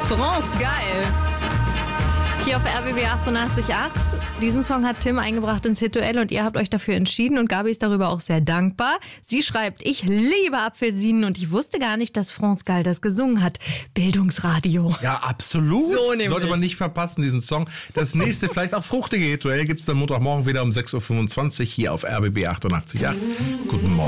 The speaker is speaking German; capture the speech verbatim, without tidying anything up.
France, geil. Hier auf R B B achtundachtzig Komma acht. Diesen Song hat Tim eingebracht ins Hit-Duell und ihr habt euch dafür entschieden und Gabi ist darüber auch sehr dankbar. Sie schreibt, ich liebe Apfelsinen und ich wusste gar nicht, dass France Gall das gesungen hat. Bildungsradio. Ja, absolut. So nämlich. Sollte man nicht verpassen, diesen Song. Das nächste, vielleicht auch fruchtige Hit-Duell, gibt es dann Montagmorgen wieder um sechs Uhr fünfundzwanzig hier auf R B B achtundachtzig Komma acht. Guten Morgen.